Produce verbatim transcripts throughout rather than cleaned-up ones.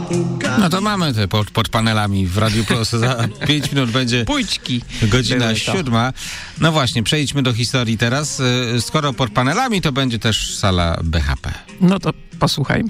No to mamy te pod, pod panelami w Radiu Plus. Za pięć minut będzie Pójdźki. godzina siódma. No właśnie, przejdźmy do historii teraz. Skoro pod panelami, to będzie też sala B H P. No to posłuchajmy.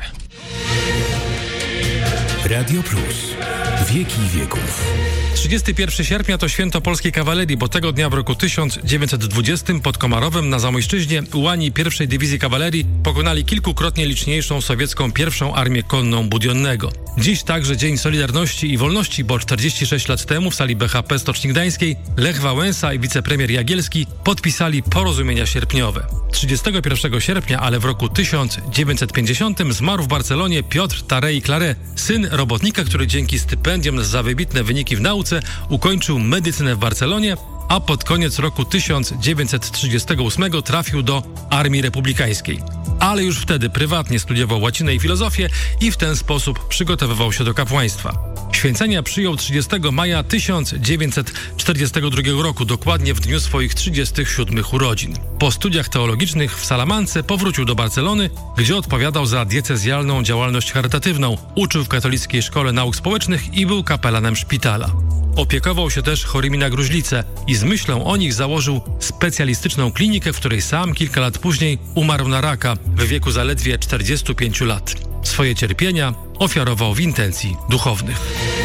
Radio Plus. Wieki wieków. trzydziestego pierwszego sierpnia to święto polskiej kawalerii, bo tego dnia w roku tysiąc dziewięćset dwudziestym pod Komarowem na Zamojszczyźnie ułani pierwszej Dywizji Kawalerii pokonali kilkukrotnie liczniejszą sowiecką pierwszą Armię Konną Budionnego. Dziś także Dzień Solidarności i Wolności, bo czterdzieści sześć lat temu w sali B H P Stoczni Gdańskiej Lech Wałęsa i wicepremier Jagielski podpisali porozumienia sierpniowe. trzydziestego pierwszego sierpnia, ale w roku tysiąc dziewięćset pięćdziesiątym zmarł w Barcelonie Piotr Tarei Claret, syn robotnika, który dzięki stypendium za wybitne wyniki w nauce ukończył medycynę w Barcelonie, a pod koniec roku tysiąc dziewięćset trzydziestego ósmego trafił do Armii Republikańskiej. Ale już wtedy prywatnie studiował łacinę i filozofię i w ten sposób przygotowywał się do kapłaństwa. Święcenia przyjął trzydziestego maja tysiąc dziewięćset czterdziestego drugiego roku, dokładnie w dniu swoich trzydziestych siódmych urodzin. Po studiach teologicznych w Salamance powrócił do Barcelony, gdzie odpowiadał za diecezjalną działalność charytatywną, uczył w katolickiej szkole nauk społecznych i był kapelanem szpitala. Opiekował się też chorymi na gruźlicę i z myślą o nich założył specjalistyczną klinikę, w której sam kilka lat później umarł na raka w wieku zaledwie czterdziestu pięciu lat. Swoje cierpienia ofiarował w intencji duchownych.